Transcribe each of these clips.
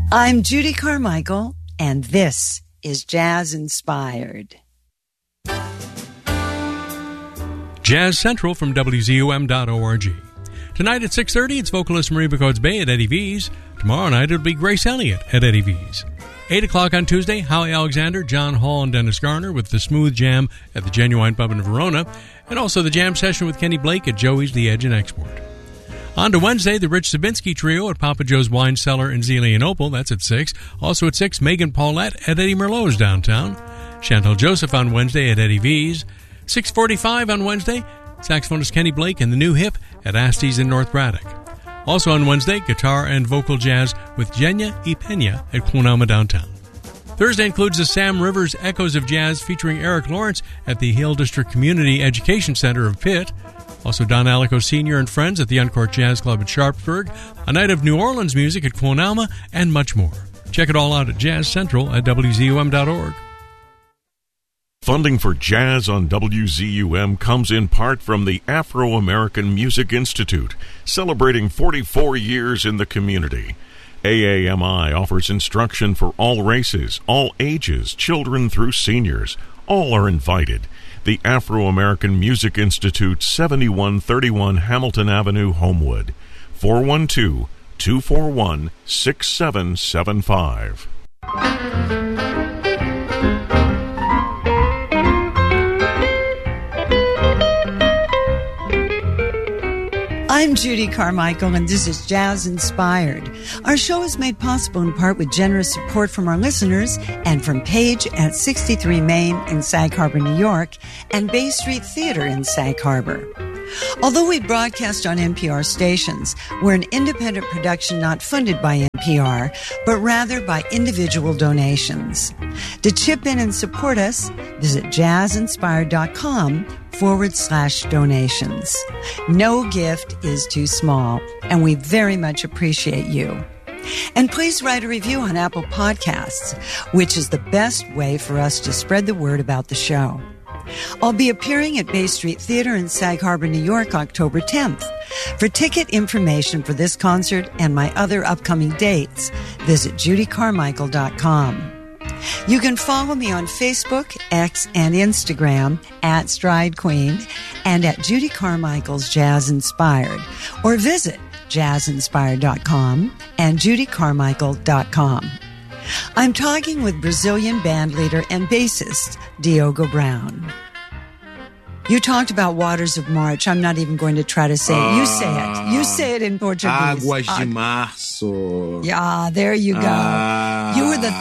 I'm Judy Carmichael, and this is Jazz Inspired. Jazz Central from WZUM.org. Tonight at 6:30, it's vocalist Marie Bacodes Bay at Eddie V's. Tomorrow night, it'll be Grace Elliott at Eddie V's. 8 o'clock on Tuesday, Howie Alexander, John Hall, and Dennis Garner with the Smooth Jam at the Genuine Pub in Verona, and also the Jam Session with Kenny Blake at Joey's The Edge and Export. On to Wednesday, the Rich Zabinski Trio at Papa Joe's Wine Cellar in Zele and Opal. That's at 6. Also at 6, Megan Paulette at Eddie Merlot's downtown. Chantal Joseph on Wednesday at Eddie V's. 6:45 on Wednesday, saxophonist Kenny Blake and the New Hip at Asti's in North Braddock. Also on Wednesday, guitar and vocal jazz with Jenya y Pena at Quonama downtown. Thursday includes the Sam Rivers Echoes of Jazz featuring Eric Lawrence at the Hill District Community Education Center of Pitt. Also Don Alico Sr. and friends at the Uncourt Jazz Club at Sharpsburg, a night of New Orleans music at Quonama, and much more. Check it all out at Jazz Central at WZUM.org. Funding for Jazz on WZUM comes in part from the Afro-American Music Institute, celebrating 44 years in the community. AAMI offers instruction for all races, all ages, children through seniors. All are invited. The Afro-American Music Institute, 7131 Hamilton Avenue, Homewood. 412-241-6775. I'm Judy Carmichael, and this is Jazz Inspired. Our show is made possible in part with generous support from our listeners and from Page at 63 Main in Sag Harbor, New York, and Bay Street Theater in Sag Harbor. Although we broadcast on NPR stations, we're an independent production not funded by NPR, but rather by individual donations. To chip in and support us, visit jazzinspired.com/donations. No gift is too small, and we very much appreciate you. And please write a review on Apple Podcasts, which is the best way for us to spread the word about the show. I'll be appearing at Bay Street Theater in Sag Harbor, New York, October 10th. For ticket information for this concert and my other upcoming dates, visit judycarmichael.com. You can follow me on Facebook, X, and Instagram at Stride Queen and at Judy Carmichael's Jazz Inspired, or visit jazzinspired.com and judycarmichael.com. I'm talking with Brazilian bandleader and bassist Diogo Brown. You talked about Waters of March. I'm not even going to try to say it. You say it. You say it in Portuguese. Águas de Março. Yeah, there you go. You were the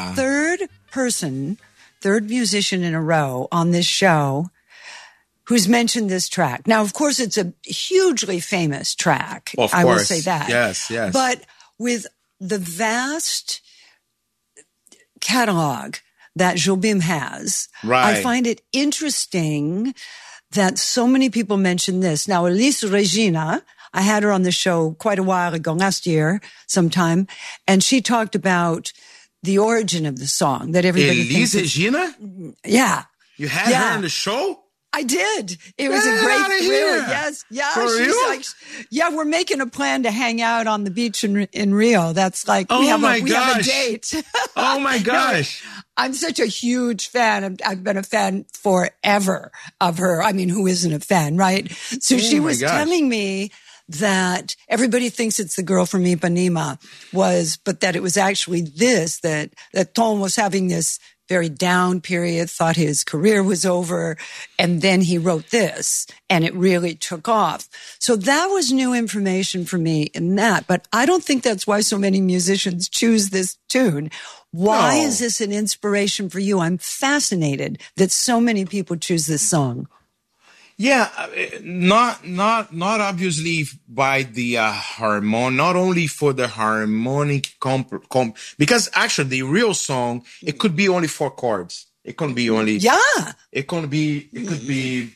third musician in a row on this show who's mentioned this track. Now, of course, it's a hugely famous track. Of course. I will say that. Yes. But with the vast catalog that Jobim has, right, I find it interesting that so many people mention this. Now, Elis Regina, I had her on the show quite a while ago, last year sometime, and she talked about the origin of the song that everybody Elis thinks Regina? Yeah. You had her on the show? I did. It was a great thrill. Yes. Yeah. For she's real? like, yeah, we're making a plan to hang out on the beach in Rio. That's like, we have a date. Oh my gosh. No, I'm such a huge fan. I've been a fan forever of her. I mean, who isn't a fan, right? So she was telling me that everybody thinks it's the girl from Ipanema but that it was actually this, that Tom was having this very down period, thought his career was over, and then he wrote this, and it really took off. So that was new information for me in that, but I don't think that's why so many musicians choose this tune. Why is this an inspiration for you? I'm fascinated that so many people choose this song. Yeah, not obviously by the harmon, not only for the harmonic because actually the real song, it could be only 4 chords. It couldn't be only. Yeah. It could be. Give me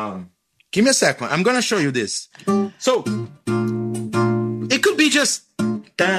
a second. I'm gonna show you this. So it could be just